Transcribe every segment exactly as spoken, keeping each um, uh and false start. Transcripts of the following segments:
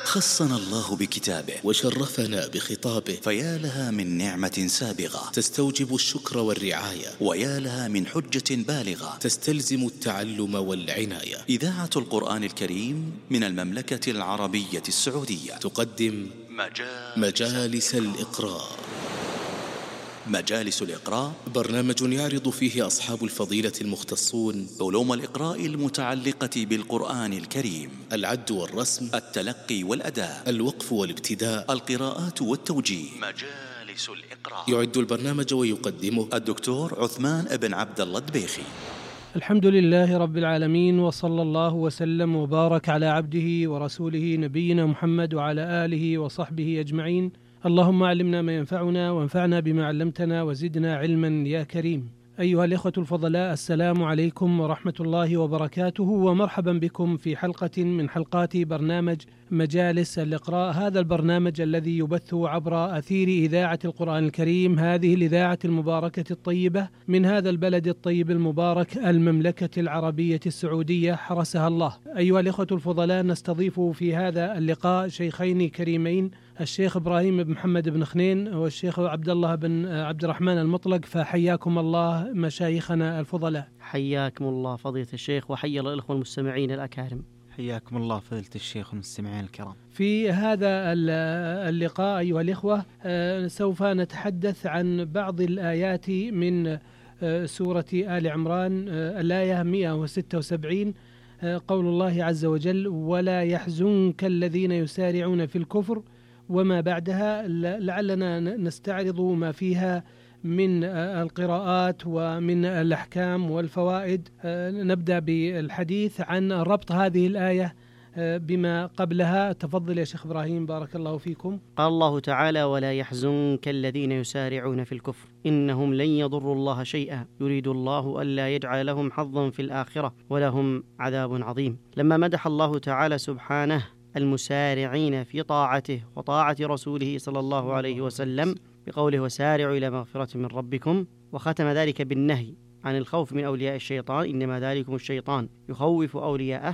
خصنا الله بكتابه وشرفنا بخطابه، فيا لها من نعمة سابغة تستوجب الشكر والرعاية، ويا لها من حجة بالغة تستلزم التعلم والعناية. إذاعة القرآن الكريم من المملكة العربية السعودية تقدم مجالس, مجالس الإقراء. مجالس الإقراء برنامج يعرض فيه أصحاب الفضيلة المختصون علوم الإقراء المتعلقة بالقرآن الكريم: العد والرسم، التلقي والأداء، الوقف والابتداء، القراءات والتوجيه. مجالس الإقراء. يعد البرنامج ويقدمه الدكتور عثمان بن عبد الله الدبيخي. الحمد لله رب العالمين، وصلى الله وسلم وبارك على عبده ورسوله نبينا محمد وعلى آله وصحبه أجمعين. اللهم علمنا ما ينفعنا وانفعنا بما علمتنا وزدنا علما يا كريم. أيها الإخوة الفضلاء، السلام عليكم ورحمة الله وبركاته، ومرحبا بكم في حلقة من حلقات برنامج مجالس الإقراء. هذا البرنامج الذي يبث عبر أثير إذاعة القرآن الكريم، هذه الإذاعة المباركة الطيبة من هذا البلد الطيب المبارك، المملكة العربية السعودية، حرسها الله. أيها الإخوة الفضلاء، نستضيف في هذا اللقاء شيخين كريمين، الشيخ إبراهيم بن محمد بن خنين والشيخ عبد الله بن عبد الرحمن المطلق، فحياكم الله مشايخنا الفضلاء. حياكم الله فضيلة الشيخ، وحيا الله الإخوة المستمعين الأكارم. حياكم الله فضيلة الشيخ والمستمعين الكرام. في هذا اللقاء أيها الإخوة سوف نتحدث عن بعض الآيات من سورة آل عمران، الآية مئة وستة وسبعين، قول الله عز وجل: ولا يحزنك الذين يسارعون في الكفر، وما بعدها. لعلنا نستعرض ما فيها من القراءات ومن الأحكام والفوائد. نبدأ بالحديث عن ربط هذه الآية بما قبلها. تفضل يا شيخ إبراهيم، بارك الله فيكم. قال الله تعالى: ولا يحزنك الذين يسارعون في الكفر إنهم لن يضروا الله شيئا يريد الله ألا يجعل لهم حظا في الآخرة ولهم عذاب عظيم. لما مدح الله تعالى سبحانه المسارعين في طاعته وطاعة رسوله صلى الله عليه وسلم بقوله: وسارعوا إلى مغفرة من ربكم، وختم ذلك بالنهي عن الخوف من أولياء الشيطان، إنما ذلكم الشيطان يخوف أولياءه،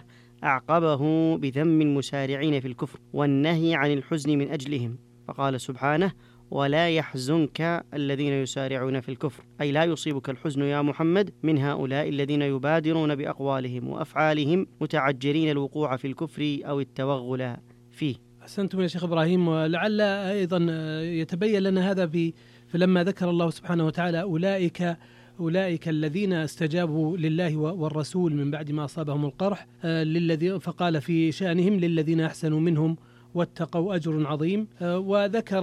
أعقبه بذم المسارعين في الكفر والنهي عن الحزن من أجلهم، فقال سبحانه: ولا يحزنك الذين يسارعون في الكفر، أي لا يصيبك الحزن يا محمد من هؤلاء الذين يبادرون بأقوالهم وأفعالهم متعجلين الوقوع في الكفر أو التوغل فيه. أحسنتم يا شيخ إبراهيم. ولعل أيضا يتبين لنا هذا في فلما ذكر الله سبحانه وتعالى أولئك أولئك الذين استجابوا لله والرسول من بعد ما أصابهم القرح، للذي فقال في شأنهم: للذين أحسنوا منهم واتقوا أجر عظيم. وذكر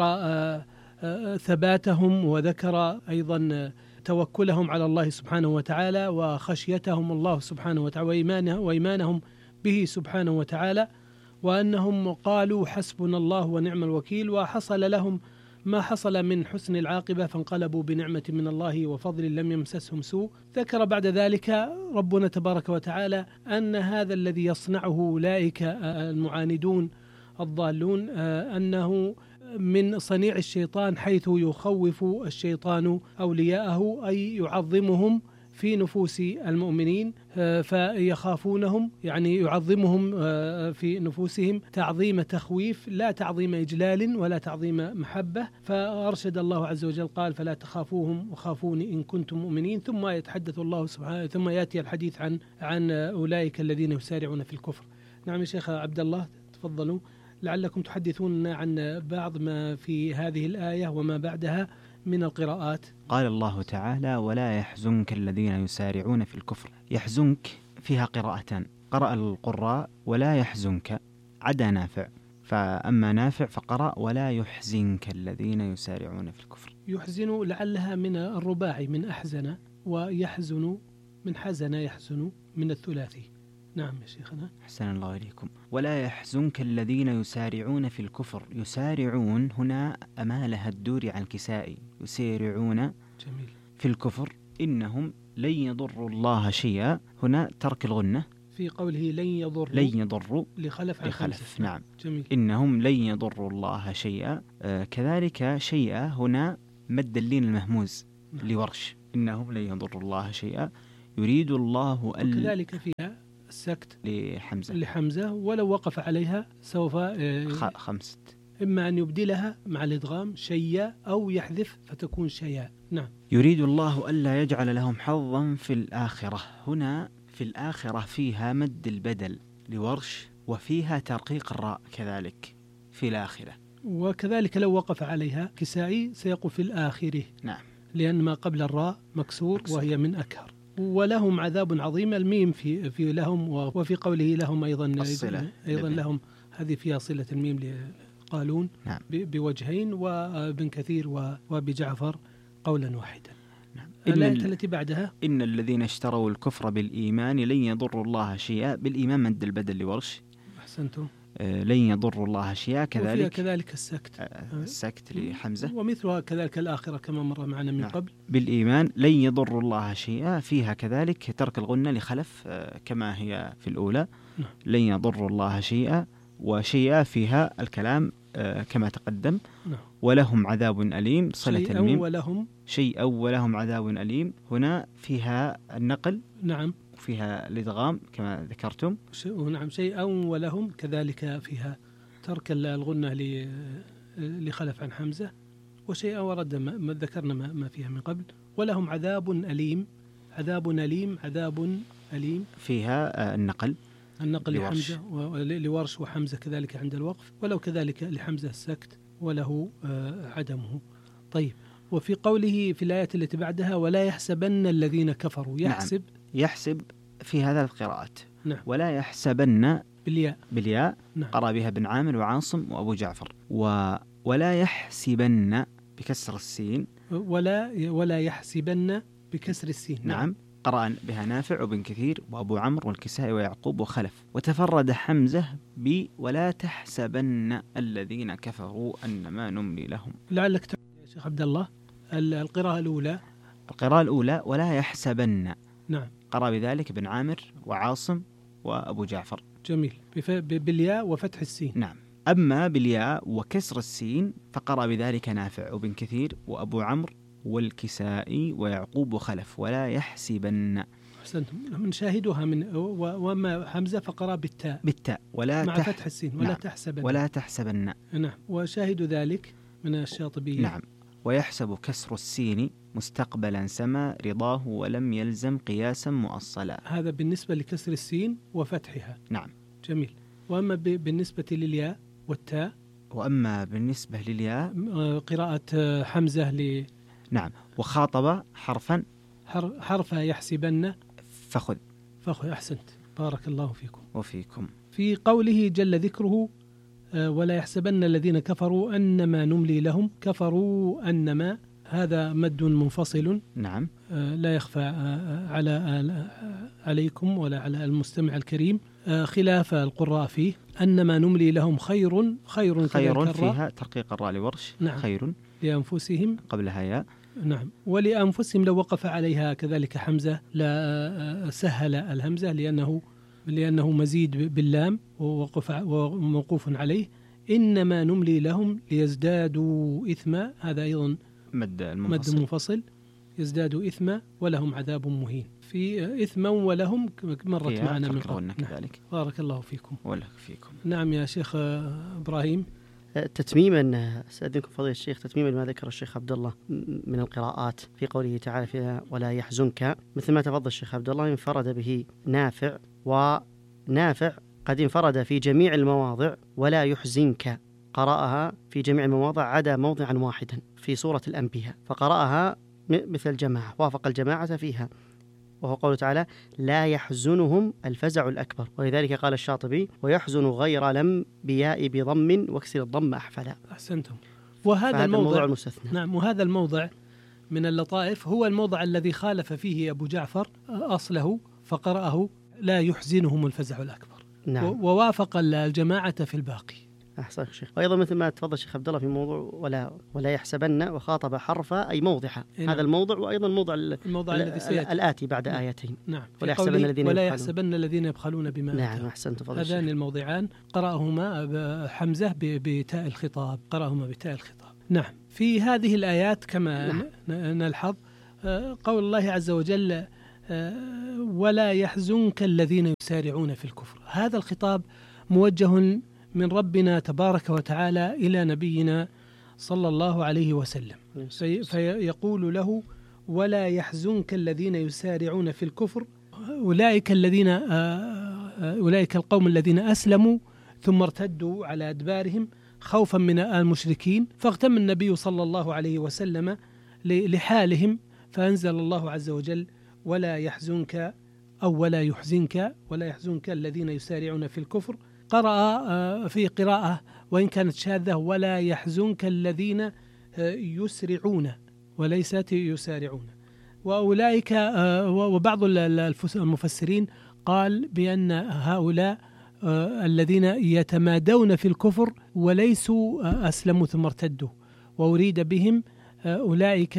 ثباتهم، وذكر أيضا توكلهم على الله سبحانه وتعالى، وخشيتهم الله سبحانه وتعالى، وإيمانه وإيمانهم به سبحانه وتعالى، وأنهم قالوا حسبنا الله ونعم الوكيل، وحصل لهم ما حصل من حسن العاقبة، فانقلبوا بنعمة من الله وفضل لم يمسسهم سوء. ذكر بعد ذلك ربنا تبارك وتعالى أن هذا الذي يصنعه أولئك المعاندون الضالون أنه من صنيع الشيطان، حيث يخوف الشيطان أولياءه، أي يعظمهم في نفوس المؤمنين فيخافونهم، يعني يعظمهم في نفوسهم تعظيم تخويف، لا تعظيم إجلال ولا تعظيم محبة. فأرشد الله عز وجل قال: فلا تخافوهم وخافوني إن كنتم مؤمنين. ثم يتحدث الله سبحانه، ثم يأتي الحديث عن عن أولئك الذين يسارعون في الكفر. نعم يا شيخ عبد الله، تفضلوا، لعلكم تحدثون عن بعض ما في هذه الآية وما بعدها من القراءات. قال الله تعالى: ولا يحزنك الذين يسارعون في الكفر. يحزنك فيها قراءتان، قرأ القراء ولا يحزنك عدا نافع، فأما نافع فقرأ ولا يحزنك الذين يسارعون في الكفر. يحزن لعلها من الرباعي من أحزن، ويحزن من حزن يحزن من الثلاثي. نعم يا شيخنا. أحسن الله إليكم. ولا يحزنك الذين يسارعون في الكفر. يسارعون هنا أمالها الدور عن كسائي، يسارعون جميل في الكفر إنهم لن يضروا الله شيئا. هنا ترك الغنة في قوله لن يضروا، لن يضروا لخلف عن لخلف. نعم جميل. إنهم لن يضروا الله شيئا. آه كذلك شيئا هنا مد اللين المهموز نعم. لورش، إنهم لن يضروا الله شيئا يريد الله أن. وكذلك فيها السكت لحمزة لحمزة، ولو وقف عليها سوف خ... خمسة إما أن يبدلها مع الإدغام شيا أو يحذف فتكون شيا. نعم. يريد الله ألا يجعل لهم حظا في الآخرة. هنا في الآخرة فيها مد البدل لورش، وفيها ترقيق الراء كذلك في الآخرة، وكذلك لو وقف عليها كسائي سيقول في الآخرة. نعم، لأن ما قبل الراء مكسور, مكسور وهي من أكهر. ولهم عذاب عظيم، الميم في في لهم، وفي قوله لهم أيضا الصلة أيضا لهم، هذه فيها صلة الميم لقالون نعم. بوجهين، وابن كثير وبجعفر قولا واحدا. نعم. الآية التي بعدها إن الذين اشتروا الكفر بالإيمان لن يضروا الله شيئا. بالإيمان مد البدل لورش. أحسنتم. آه لن يضروا الله شيئا كذلك. وفيها كذلك السكت. آه السكت لحمزة. ومثلها كذلك الآخرة كما مر معنا من نعم. قبل. بالإيمان لن يضروا الله شيئا، فيها كذلك ترك الغنة لخلف آه كما هي في الأولى. نعم. لن يضروا الله شيئا، وشيئا فيها الكلام آه كما تقدم. نعم. ولهم عذاب أليم صلة شيئا الميم. ولهم شيئا ولهم عذاب أليم، هنا فيها النقل. نعم. وفيها الإدغام كما ذكرتم. نعم. شيئا ولهم كذلك فيها ترك الغنة لخلف عن حمزة، وشيئا ورد ما ذكرنا ما فيها من قبل. ولهم عذاب أليم. عذاب أليم عذاب أليم فيها النقل النقل لحمزة لورش وحمزة كذلك عند الوقف، ولو كذلك لحمزة السكت وله عدمه. طيب، وفي قوله في الآية التي بعدها ولا يحسبن الذين كفروا. يحسب نعم. يحسب في هذا القراءات. نعم. ولا يحسبن بالياء بالياء. نعم. قرأ بها بن عامر وعاصم وأبو جعفر. و ولا يحسبن بكسر السين. ولا ولا يحسبن بكسر السين. نعم, نعم. قرأ بها نافع وبن كثير وأبو عمرو والكسائي ويعقوب وخلف. وتفرد حمزة ب ولا تحسبن الذين كفروا أنما نملي لهم. لعلك تعلم يا شيخ عبد الله القراءة الأولى. القراءة الأولى ولا يحسبن. نعم. قرأ بذلك بن عامر وعاصم وأبو جعفر. جميل. بالياء وفتح السين. نعم. أما بالياء وكسر السين فقرأ بذلك نافع وبن كثير وأبو عمرو والكسائي ويعقوب وخلف. ولا يحسبن. أحسنتم. نشاهدها من وما حمزة فقرأ بالتاء بالتاء ولا مع تح... فتح السين. ولا نعم. تحسبن. ولا تحسبن. نعم. وشاهد ذلك من الشاطبية. نعم. ويحسب كسر السين مستقبلا سما رضاه ولم يلزم قياسا مؤصلا. هذا بالنسبة لكسر السين وفتحها. نعم. جميل. وأما بالنسبة للياء والتاء. وأما بالنسبة للياء قراءة حمزة ل نعم. وخاطب حرفا حرف يحسبن فخذ. فخذ. أحسنت، بارك الله فيكم وفيكم. في قوله جل ذكره ولا يحسبن الذين كفروا أنما نملي لهم. كفروا أنما هذا مد منفصل. نعم. لا يخفى على عليكم ولا على المستمع الكريم، خلاف القراء فيه. أنما نملي لهم خير. خير خير فيها ترقيق الراء لورش. نعم. خير لأنفسهم قبلها ياء. نعم. ولأنفسهم لو وقف عليها كذلك حمزة لا سهل الهمزة لأنه لأنه مزيد باللام ووقف وموقوف عليه. إنما نملي لهم ليزدادوا إثما. هذا أيضا مد المنفصل. مد منفصل. يزدادوا إثما ولهم عذاب مهين. في إثما ولهم مرت معنا من قبل. كذلك. بارك الله فيكم. ولك فيكم. نعم يا شيخ إبراهيم. تتميما أستأذنكم فضيلة الشيخ، تتميما ما ذكر الشيخ عبد الله من القراءات في قوله تعالى فيها ولا يحزنك، مثل ما تفضل الشيخ عبد الله انفرد به نافع، ونافع قد انفرد في جميع المواضع ولا يحزنك، قرأها في جميع المواضع عدا موضعا واحدا في سورة الأنبياء، فقرأها مثل الجماعة، وافق الجماعة فيها، وهو قوله تعالى لا يحزنهم الفزع الأكبر. ولذلك قال الشاطبي ويحزن غير لم بياء بضم واكسر الضم أحفلا. أحسنتم. وهذا الموضع المستثنى. نعم. وهذا الموضع من اللطائف هو الموضع الذي خالف فيه أبو جعفر أصله فقرأه لا يحزنهم الفزع الأكبر. نعم. ووافق الجماعة في الباقي. أحسن شيخ. وأيضا مثل ما تفضل الشيخ عبد الله في موضوع ولا ولا يحسبن وخاطب حرفا أي موضعها. نعم. هذا الموضع، وأيضا موضع الموضع الذي سيأتي الآتي بعد نعم. آيتين. نعم. ولا يحسبن الذين ولا يحسبن الذين يبخلون بما نعم. أحسنت فضل الشيخ. هذان الموضعان قرأهما حمزة بتاء الخطاب، قرأهما بتاء الخطاب. نعم. في هذه الآيات كما نعم. نلحظ قول الله عز وجل ولا يحزنك الذين يسارعون في الكفر. هذا الخطاب موجه من ربنا تبارك وتعالى إلى نبينا صلى الله عليه وسلم، في فيقول له ولا يحزنك الذين يسارعون في الكفر، أولئك الذين أولئك القوم الذين أسلموا ثم ارتدوا على أدبارهم خوفا من المشركين، فاغتم النبي صلى الله عليه وسلم لحالهم، فأنزل الله عز وجل ولا يحزنك أو ولا يحزنك ولا يحزنك الذين يسارعون في الكفر. قرأ في قراءة وإن كانت شاذة ولا يحزنك الذين يسرعون وليست يسارعون. وأولئك وبعض المفسرين قال بأن هؤلاء الذين يتمادون في الكفر وليسوا أسلموا ثم ارتدوا، وأريد بهم أولئك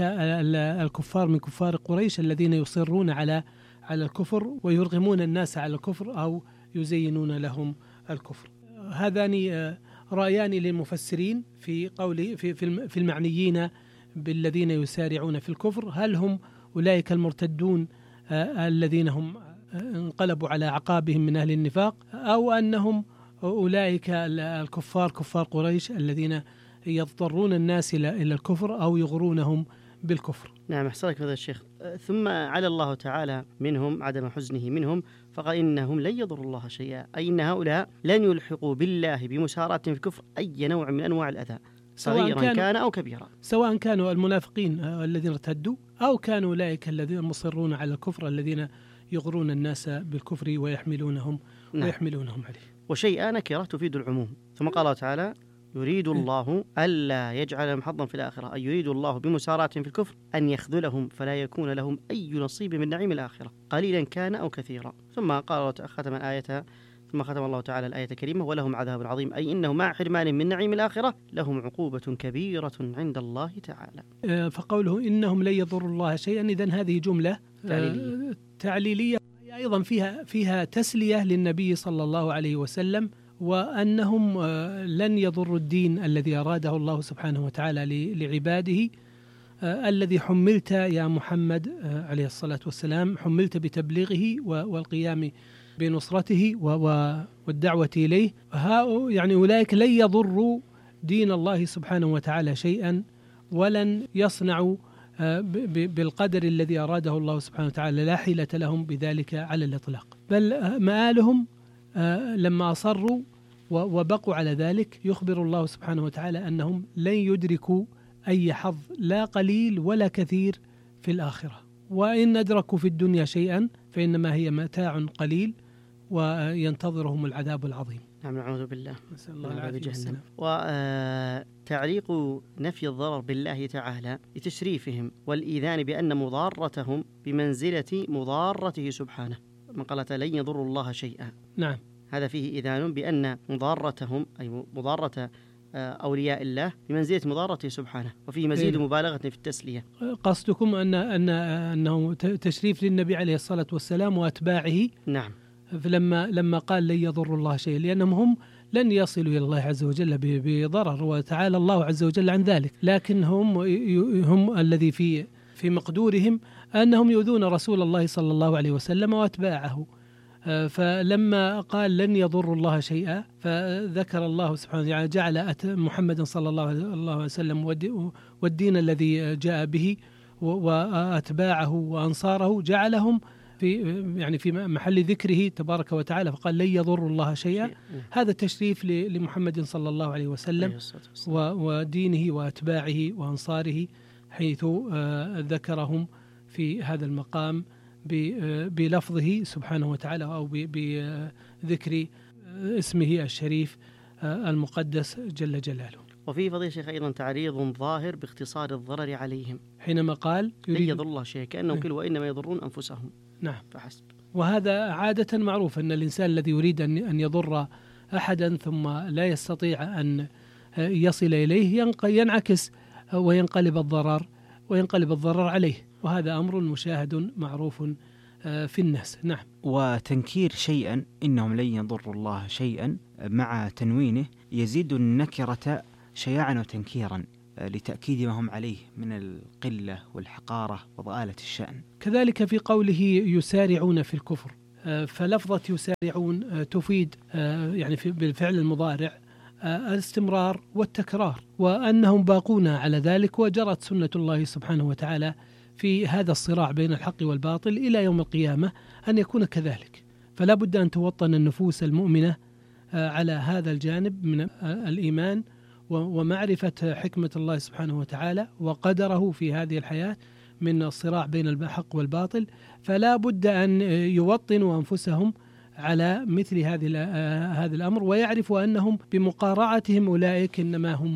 الكفار من كفار قريش الذين يصرون على على الكفر ويرغمون الناس على الكفر أو يزينون لهم الكفر. هذان رأيان للمفسرين في قول في في المعنيين بالذين يسارعون في الكفر، هل هم أولئك المرتدون الذين هم انقلبوا على عقابهم من أهل النفاق، أو أنهم أولئك الكفار كفار قريش الذين يضطرون الناس إلى إلى الكفر أو يغرونهم بالكفر. نعم، أحسنك هذا الشيخ. ثم على الله تعالى منهم عدم حزنه منهم، فقال إنهم لن يضروا الله شيئا، أي إن هؤلاء لن يلحقوا بالله بمسارات في الكفر أي نوع من أنواع الأذى صغيرا كان, كان أو كبيرا، سواء كانوا المنافقين الذين ارتدوا أو كانوا أولئك الذين مصرون على الكفر الذين يغرون الناس بالكفر ويحملونهم نعم. ويحملونهم عليه. وشيئا نكرة تفيد العموم. ثم قال الله تعالى يريد الله ألا يجعل لهم حظا في الآخرة، أي يريد الله بمسارات في الكفر أن يخذلهم فلا يكون لهم أي نصيب من نعيم الآخرة قليلا كان أو كثيرا. ثم قال ختم الآية ثم ختم الله تعالى الآية الكريمة ولهم عذاب عظيم، أي إنه مع حرمان من نعيم الآخرة لهم عقوبة كبيرة عند الله تعالى. فقوله إنهم لن يضروا الله شيئا، إذن هذه جملة تعليلية, تعليلية أيضا فيها فيها تسلية للنبي صلى الله عليه وسلم، وأنهم لن يضروا الدين الذي أراده الله سبحانه وتعالى لعباده، الذي حملت يا محمد عليه الصلاة والسلام، حملت بتبليغه والقيام بنصرته والدعوة إليه. يعني أولئك لن يضروا دين الله سبحانه وتعالى شيئا، ولن يصنعوا بالقدر الذي أراده الله سبحانه وتعالى، لا حيلة لهم بذلك على الإطلاق، بل مآلهم لما أصروا وبقوا على ذلك يخبر الله سبحانه وتعالى أنهم لن يدركوا أي حظ لا قليل ولا كثير في الآخرة، وإن أدركوا في الدنيا شيئا فإنما هي متاع قليل وينتظرهم العذاب العظيم. نعم، نعوذ بالله، نسأل الله العافية والسلام. وتعليق نفي الضرر بالله تعالى لتشريفهم والإيذان بأن مضارتهم بمنزلة مضارته سبحانه، من قال لن يضروا الله شيئا. نعم، هذا فيه إذان بأن مضارتهم أي مضارة أولياء الله بمنزلة مضارته سبحانه، وفيه مزيد إيه؟ مبالغة في التسلية. قصدكم أن أن أنه تشريف للنبي عليه الصلاة والسلام وأتباعه. نعم، لما لما قال لن يضروا الله شيئا، لأنهم هم لن يصلوا إلى الله عز وجل بضرر، وتعالى الله عز وجل عن ذلك، لكن هم هم الذي في في مقدورهم أنهم يؤذون رسول الله صلى الله عليه وسلم وأتباعه. فلما قال لن يضروا الله شيئا، فذكر الله سبحانه وتعالى جعل محمد صلى الله عليه وسلم والدين الذي جاء به وأتباعه وأنصاره جعلهم في يعني في محل ذكره تبارك وتعالى، فقال لن يضروا الله شيئا. هذا تشريف لمحمد صلى الله عليه وسلم ودينه وأتباعه وأنصاره، حيث ذكرهم في هذا المقام بلفظه سبحانه وتعالى أو بذكر اسمه الشريف المقدس جل جلاله. وفي فضيلة الشيخ أيضا تعريض ظاهر باختصار الضرر عليهم، حينما قال لن يضر الله شيئا كأنهم قالوا وإنما يضرون أنفسهم. نعم، فحسب. وهذا عادة معروف أن الإنسان الذي يريد أن يضر أحدا ثم لا يستطيع أن يصل إليه ينعكس وينقلب الضرر وينقلب الضرر عليه، وهذا أمر مشاهد معروف في الناس. نعم. وتنكير شيئا إنهم لن يضروا الله شيئا مع تنوينه يزيد النكرة شياعا وتنكيرا، لتأكيد ما هم عليه من القلة والحقارة وضآلة الشأن. كذلك في قوله يسارعون في الكفر، فلفظة يسارعون تفيد يعني بالفعل المضارع الاستمرار والتكرار، وأنهم باقون على ذلك، وجرت سنة الله سبحانه وتعالى في هذا الصراع بين الحق والباطل إلى يوم القيامة أن يكون كذلك. فلا بد أن توطن النفوس المؤمنة على هذا الجانب من الإيمان ومعرفة حكمة الله سبحانه وتعالى وقدره في هذه الحياة من الصراع بين الحق والباطل. فلا بد أن يوطنوا أنفسهم على مثل هذه هذا الأمر، ويعرفوا أنهم بمقارعتهم أولئك إنما هم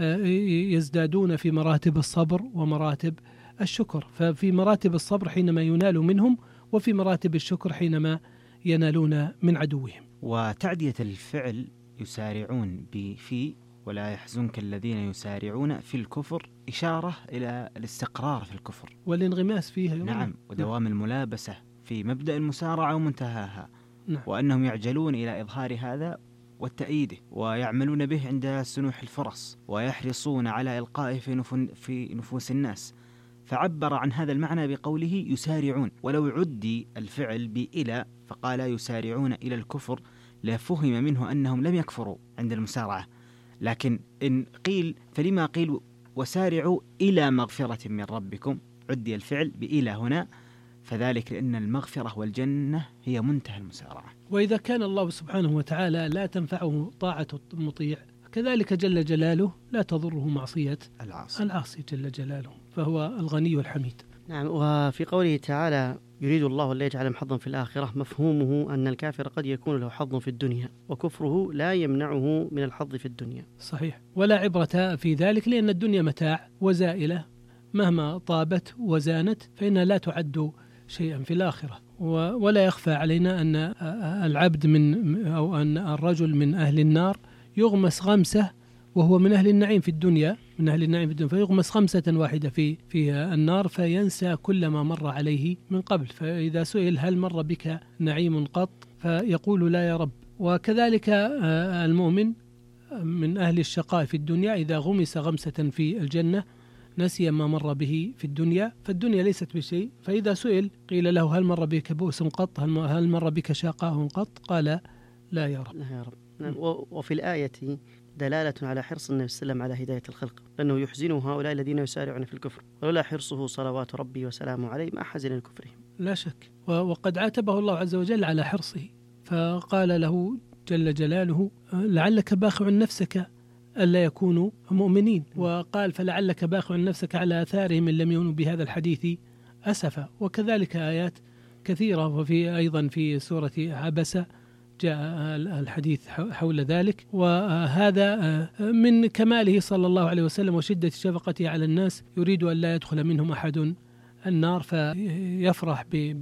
يزدادون في مراتب الصبر ومراتب الشكر. ففي مراتب الصبر حينما ينال منهم، وفي مراتب الشكر حينما ينالون من عدوهم. وتعدية الفعل يسارعون بفي ولا يحزنك الذين يسارعون في الكفر إشارة إلى الاستقرار في الكفر والانغماس فيها. نعم، ودوام نعم. الملابسة في مبدأ المسارعة ومنتهاها. نعم. وأنهم يعجلون إلى إظهار هذا والتأييده، ويعملون به عند سنوح الفرص، ويحرصون على إلقائه في, نف... في نفوس الناس. فعبر عن هذا المعنى بقوله يسارعون. ولو عدي الفعل بإلى فقال يسارعون إلى الكفر لفهم منه أنهم لم يكفروا عند المسارعة، لكن إن قيل فلما قيل وسارعوا إلى مغفرة من ربكم، عدي الفعل بإلى هنا، فذلك لأن المغفرة والجنة هي منتهى المسارعة. وإذا كان الله سبحانه وتعالى لا تنفعه طاعة المطيع، كذلك جل جلاله لا تضره معصية العاصي العاصي جل جلاله، فهو الغني الحميد. نعم. وفي قوله تعالى يريد الله أن يجعل حظا في الآخرة، مفهومه أن الكافر قد يكون له حظ في الدنيا، وكفره لا يمنعه من الحظ في الدنيا. صحيح، ولا عبرة في ذلك، لأن الدنيا متاع وزائلة مهما طابت وزانت فإنها لا تعد شيئا في الآخرة. ولا يخفى علينا أن العبد من أو أن الرجل من أهل النار يغمس غمسة وهو من أهل النعيم في الدنيا، من أهل النعيم في الدنيا، فيغمس خمسة واحدة في في النار فينسى كل ما مر عليه من قبل. فإذا سئل هل مر بك نعيم قط فيقول لا يا رب. وكذلك المؤمن من أهل الشقاء في الدنيا إذا غمس غمسة في الجنة نسي ما مر به في الدنيا، فالدنيا ليست بشيء. فإذا سئل قيل له هل مر بك بؤس قط، هل مر بك شقاء قط، قال لا يا رب. لا يا رب. وفي الآية دلالة على حرص النبي صلى الله عليه وسلم على هداية الخلق، لأنه يحزن هؤلاء الذين يسارعون في الكفر، ولولا حرصه صلوات ربي وسلامه عليه ما حزن لكفرهم. لا شك. وقد عاتبه الله عز وجل على حرصه، فقال له جل جلاله لعلك باخع نفسك ألا يكونوا مؤمنين، وقال فلعلك باخع نفسك على آثارهم إن لم يؤمنوا بهذا الحديث أسفا. وكذلك آيات كثيرة، وفي أيضا في سورة عبسة جاء الحديث حول ذلك. وهذا من كماله صلى الله عليه وسلم وشدة شفقته على الناس، يريد أن لا يدخل منهم أحد النار، فيفرح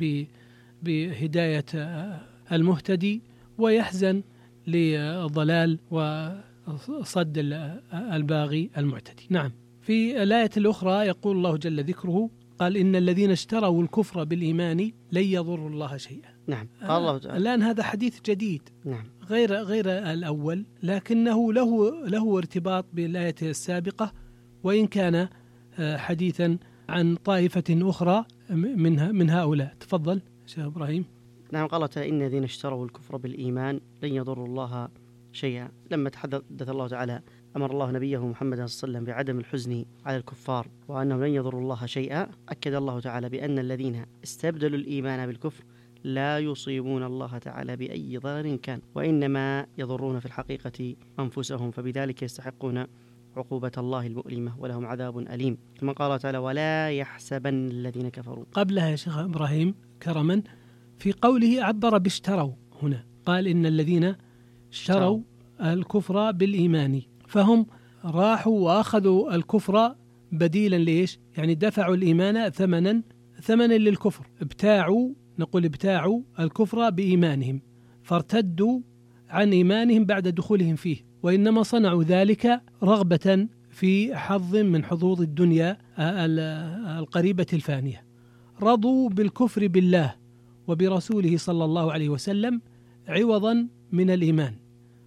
بهداية المهتدي ويحزن لضلال وصد الباغي المعتدي. نعم. في الآية الأخرى يقول الله جل ذكره قال إن الذين اشتروا الكفر بالإيمان لن يضروا الله شيئا. نعم. قال الله تعالى. الآن هذا حديث جديد. نعم. غير غير الأول، لكنه له له ارتباط بالآية السابقة، وإن كان حديثا عن طائفة أخرى من من هؤلاء. تفضل شيخ إبراهيم. نعم. قال تعالى إن الذين اشتروا الكفر بالإيمان لن يضروا الله شيئا. لما تحدث الله تعالى أمر الله نبيه محمد صلى الله عليه وسلم بعدم الحزن على الكفار وأنهم لن يضروا الله شيئا، أكد الله تعالى بأن الذين استبدلوا الإيمان بالكفر لا يصيبون الله تعالى بأي ضرر كان، وإنما يضرون في الحقيقة أنفسهم، فبذلك يستحقون عقوبة الله المؤلمة ولهم عذاب أليم. ثم قال تعالى ولا يحسبن الذين كفروا. قبلها يا شيخ إبراهيم كرما في قوله عبر باشتروا، هنا قال إن الذين اشتروا الكفر بالإيمان، فهم راحوا وأخذوا الكفر بديلا ليش؟ يعني دفعوا الإيمان ثمنا ثمنا للكفر، ابتاعوا نقول ابتاعوا الكفر بإيمانهم، فارتدوا عن إيمانهم بعد دخولهم فيه، وإنما صنعوا ذلك رغبة في حظ من حظوظ الدنيا القريبة الفانية. رضوا بالكفر بالله وبرسوله صلى الله عليه وسلم عوضا من الإيمان،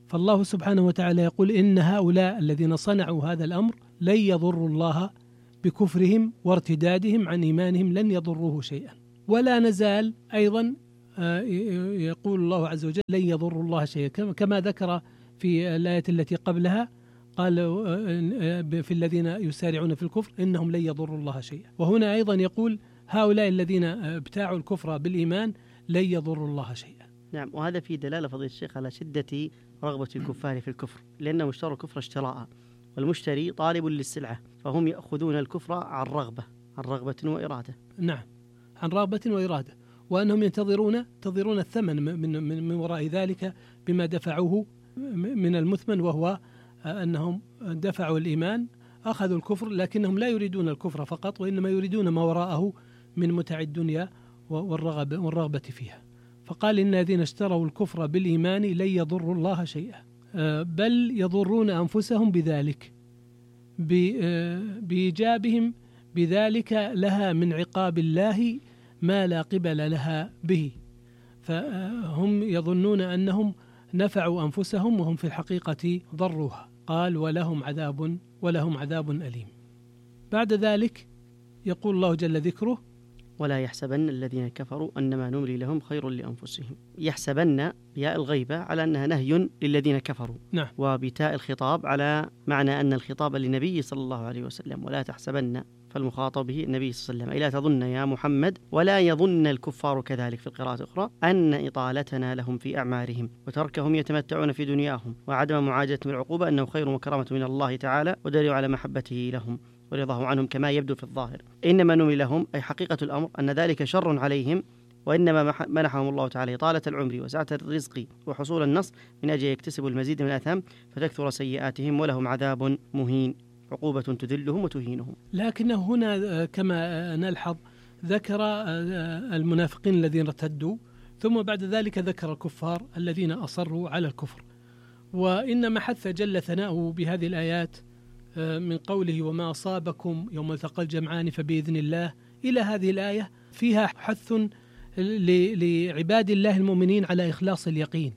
فالله سبحانه وتعالى يقول إن هؤلاء الذين صنعوا هذا الأمر لن يضروا الله بكفرهم وارتدادهم عن إيمانهم، لن يضروه شيئا. ولا نزال أيضا يقول الله عز وجل لن يضروا الله شيئا، كما ذكر في الآية التي قبلها قال في الذين يسارعون في الكفر إنهم لن يضروا الله شيئا. وهنا أيضا يقول هؤلاء الذين ابتاعوا الكفر بالإيمان لن يضروا الله شيئا. نعم، وهذا في دلالة فضيلة الشيخ على شدة رغبة الكفار في الكفر، لأنهم اشتروا الكفر اشتراء، والمشتري طالب للسلعة، فهم يأخذون الكفر عن رغبة عن رغبة وإرادة. نعم، عن رغبة وإرادة، وأنهم ينتظرون ينتظرون الثمن من, من, من وراء ذلك بما دفعوه من المثمن، وهو أنهم دفعوا الإيمان أخذوا الكفر، لكنهم لا يريدون الكفر فقط، وإنما يريدون ما وراءه من متع الدنيا والرغبة, والرغبة فيها. فقال إن الذين اشتروا الكفر بالإيمان لن يضروا الله شيئا، بل يضرون أنفسهم بذلك بإيجابهم بذلك لها من عقاب الله ما لا قبل لها به، فهم يظنون أنهم نفعوا أنفسهم وهم في الحقيقة ضروها. قال ولهم عذاب ولهم عذاب أليم. بعد ذلك يقول الله جل ذكره ولا يحسبن الذين كفروا أنما نملي لهم خير لأنفسهم. يحسبن بياء الغيبة على أنها نهي للذين كفروا، نعم، وبتاء الخطاب على معنى أن الخطاب للنبي صلى الله عليه وسلم، ولا تحسبن فالمخاطب به النبي صلى الله عليه وسلم، لا تظن يا محمد ولا يظن الكفار كذلك في القراءة الأخرى أن إطالتنا لهم في أعمارهم وتركهم يتمتعون في دنياهم وعدم معاجلتهم العقوبة أنه خير وكرامة من الله تعالى ودليل على محبته لهم ورضاه عنهم كما يبدو في الظاهر. إنما نملي لهم أي حقيقة الأمر أن ذلك شر عليهم، وإنما منحهم الله تعالى طالة العمر وسعة الرزق وحصول النصر من أجل يكتسبوا المزيد من الآثام فتكثر سيئاتهم، ولهم عذاب مهين، عقوبة تذلهم وتهينهم. لكنه هنا كما نلحظ ذكر المنافقين الذين ارتدوا، ثم بعد ذلك ذكر الكفار الذين أصروا على الكفر. وإنما حث جل ثناؤه بهذه الآيات من قوله وما أصابكم يوم التقى الجمعان فبإذن الله إلى هذه الآية فيها حث لعباد الله المؤمنين على إخلاص اليقين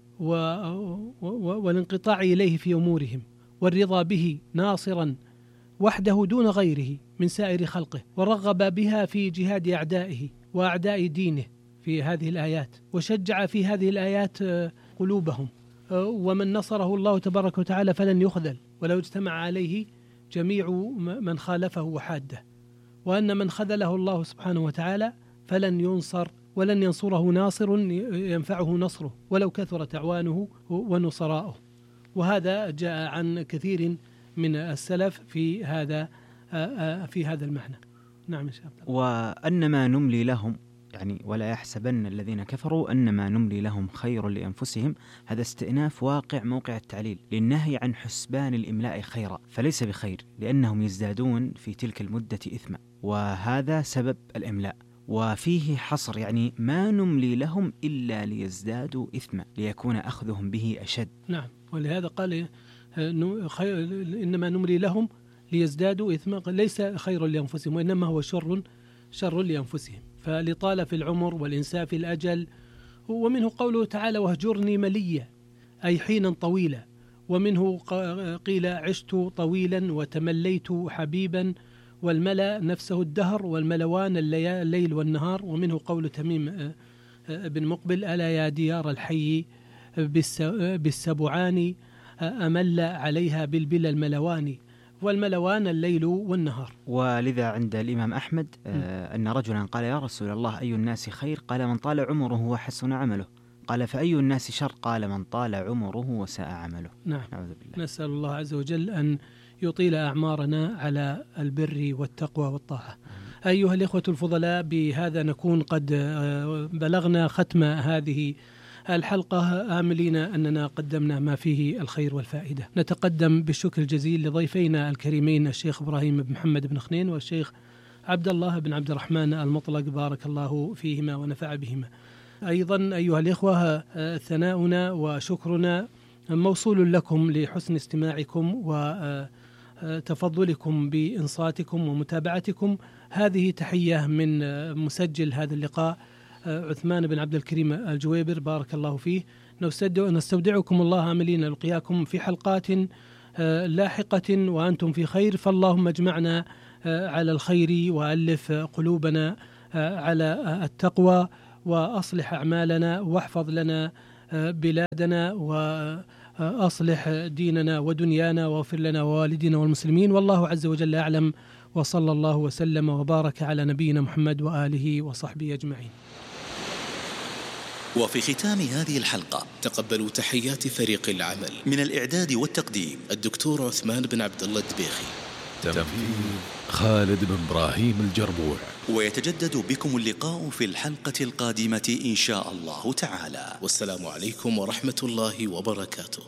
والانقطاع إليه في أمورهم، والرضا به ناصرا وحده دون غيره من سائر خلقه، ورغب بها في جهاد أعدائه وأعداء دينه في هذه الآيات، وشجع في هذه الآيات قلوبهم. ومن نصره الله تبارك وتعالى فلن يخذل ولو اجتمع عليه جميع من خالفه وحاده، وأن من خذله الله سبحانه وتعالى فلن ينصر ولن ينصره ناصر ينفعه نصره ولو كثرت أعوانه ونصراؤه. وهذا جاء عن كثير من السلف في هذا في هذا المعنى. نعم يا شيخ. وأنما نملي لهم يعني ولا يحسبن الذين كفروا أنما نملي لهم خير لأنفسهم، هذا استئناف واقع موقع التعليل للنهي عن حسبان الإملاء خيرا، فليس بخير لأنهم يزدادون في تلك المدة إثما، وهذا سبب الإملاء. وفيه حصر يعني ما نملي لهم إلا ليزدادوا إثما ليكون أخذهم به أشد. نعم، ولهذا قال إنما نملي لهم ليزدادوا إثما، ليس خير لأنفسهم وإنما هو شر شر لأنفسهم، فلطال في العمر والإنساء في الأجل. ومنه قوله تعالى وهجرني مليا أي حينا طويلا، ومنه قيل عشت طويلا وتمليت حبيبا، والملا نفسه الدهر والملوان الليل والنهار. ومنه قول تميم بن مقبل ألا يا ديار الحي بالسبعان أمل عليها بالبلا الملوان، والملوان الليل والنهار. ولذا عند الإمام أحمد آه أن رجلا قال يا رسول الله أي الناس خير؟ قال من طال عمره وحسن عمله. قال فأي الناس شر؟ قال من طال عمره وساء عمله. نعم، نسأل الله عز وجل أن يطيل أعمارنا على البر والتقوى والطاعة. أيها الإخوة الفضلاء، بهذا نكون قد بلغنا ختم هذه الحلقة، آملين أننا قدمنا ما فيه الخير والفائدة. نتقدم بالشكر الجزيل لضيفينا الكريمين الشيخ إبراهيم بن محمد بن خنين والشيخ عبد الله بن عبد الرحمن المطلق، بارك الله فيهما ونفع بهما. أيضا أيها الإخوة، ثناؤنا وشكرنا موصول لكم لحسن استماعكم وتفضلكم بإنصاتكم ومتابعتكم. هذه تحية من مسجل هذا اللقاء عثمان بن عبد الكريم الجويبر، بارك الله فيه. نستودعكم الله عاملين نلقياكم في حلقات لاحقة وأنتم في خير، فاللهم اجمعنا على الخير وألف قلوبنا على التقوى، وأصلح أعمالنا، واحفظ لنا بلادنا، وأصلح ديننا ودنيانا، واغفر لنا ووالدينا والمسلمين، والله عز وجل أعلم، وصلى الله وسلم وبارك على نبينا محمد وآله وصحبه أجمعين. وفي ختام هذه الحلقة تقبلوا تحيات فريق العمل من الإعداد والتقديم الدكتور عثمان بن عبد الله الدبيخي، تنفيذ خالد بن إبراهيم الجربوع. ويتجدد بكم اللقاء في الحلقة القادمة إن شاء الله تعالى، والسلام عليكم ورحمة الله وبركاته.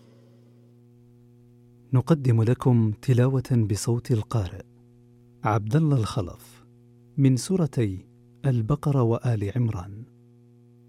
نقدم لكم تلاوة بصوت القارئ عبد الله الخلف من سورتي البقرة وآل عمران.